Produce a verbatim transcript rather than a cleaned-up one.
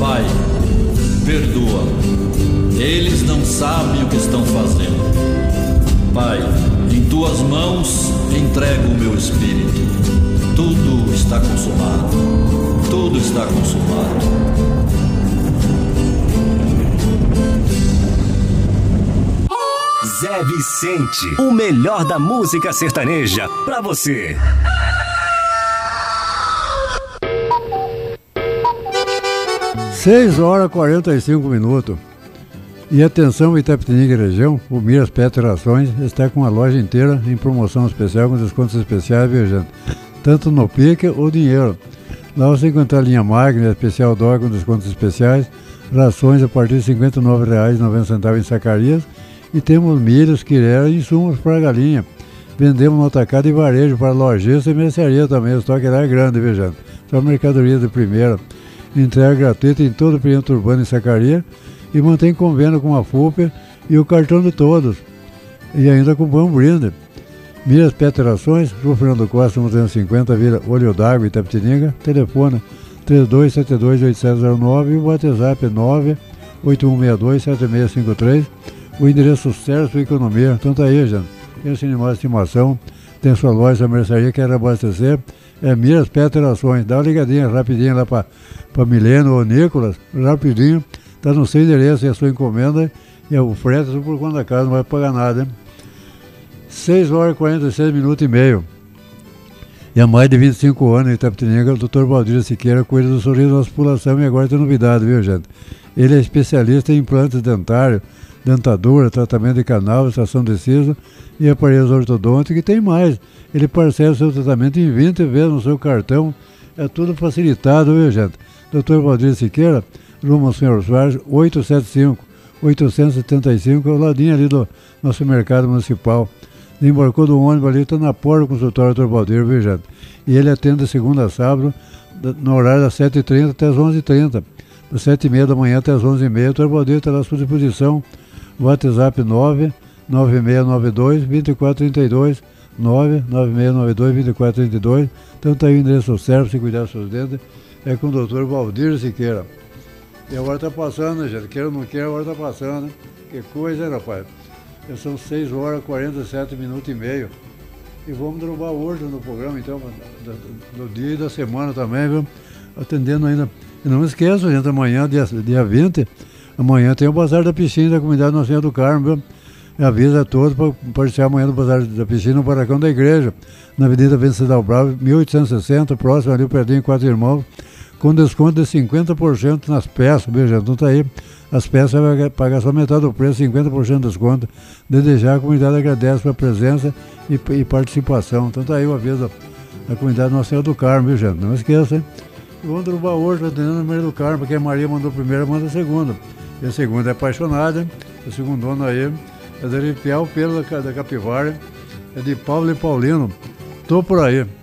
Pai, perdoa. Eles não sabem o que estão fazendo. Pai, em tuas mãos entrego o meu espírito. Tudo está consumado. Tudo está consumado. Zé Vicente, o melhor da música sertaneja pra você. seis horas e quarenta e cinco minutos. E atenção, Itapetininga e região, o Miras Pet Rações está com a loja inteira em promoção especial com descontos especiais, viajando tanto no pique ou dinheiro. Lá você encontra a linha Magna, especial dog com descontos especiais, rações a partir de cinquenta e nove reais e noventa centavos em sacarias, e temos milhos, quirera e insumos para a galinha. Vendemos no atacado e varejo para lojista e mercearia também, o estoque lá é grande, viajando. Só mercadoria de primeira. Entrega gratuita em todo o perímetro urbano em Sacaria e mantém convênio com a F U P e o cartão de todos. E ainda com pão brinde. Miras Pet Rações, Rua Fernando Costa, duzentos e cinquenta, Vila Olho d'Água, Itapetininga. Telefone três dois sete dois oito sete zero nove e o WhatsApp nove oito um seis dois sete seis cinco três. O endereço certo e economia. Então tá aí, gente. Tem esse animal de estimação, tem sua loja, a mercearia, quer abastecer. É Miras Pet Rações. Dá uma ligadinha rapidinho lá para para Mileno ou Nicolas, rapidinho. Tá no seu endereço, é a sua encomenda. E o frete é por conta da casa, não vai pagar nada, hein? seis horas e quarenta e seis minutos e meio. E há mais de vinte e cinco anos em Itapetininga, o doutor Valdir Siqueira cuida do sorriso da população e agora tem novidade, viu, gente? Ele é especialista em implantes dentários, dentadura, tratamento de canal, extração de siso e aparelhos ortodônticos, e tem mais. Ele parcela o seu tratamento em vinte vezes no seu cartão. É tudo facilitado, viu, gente? doutor Valdir Siqueira, Rua Senhor Soares, oitocentos e setenta e cinco, oitocentos e setenta e cinco, ao ladinho ali do nosso mercado municipal. Embarcou do ônibus ali, está na porta do consultório do doutor Valdir, viu, gente? E ele atende de segunda a sábado, no horário das sete e trinta até as onze e trinta. Das sete e meia da manhã até as onze e meia. O doutor Valdir está à sua disposição. WhatsApp nove nove seis nove dois dois quatro três dois, nove nove seis nove dois dois quatro três dois. Então está aí o endereço certo, se cuidar dos seus dentes, é com o doutor Valdir Siqueira. E agora está passando, né, gente? Queira ou não queira, agora está passando, né? Que coisa, hein, rapaz? Já são seis horas e quarenta e sete minutos e meio. E vamos derrubar hoje no programa, então, do, do dia e da semana também, viu? Atendendo ainda. E não esqueça, gente, amanhã, dia, dia vinte, amanhã tem o Bazar da Piscina da Comunidade Nossa Senhora do Carmo, viu? E avisa a todos para participar amanhã do Bazar da Piscina no Barracão da Igreja, na Avenida Venceslau Bravo, mil oitocentos e sessenta, próximo ali, pertinho, Quatro Irmãos, com desconto de cinquenta por cento nas peças, viu, gente? Então tá aí. As peças vai pagar só metade do preço, cinquenta por cento de desconto. Desde já a comunidade agradece pela presença e, e participação. Então tá aí o aviso da comunidade Nossa Senhora do Carmo, viu, gente? Não esqueça, hein? E vamos derrubar hoje, atendendo a Maria do Carmo, porque a Maria mandou primeiro, manda segunda. E a segunda é apaixonada, o segundo dono aí é de arrepiar o pelo da, da capivara, é de Paulo e Paulino. Tô por aí.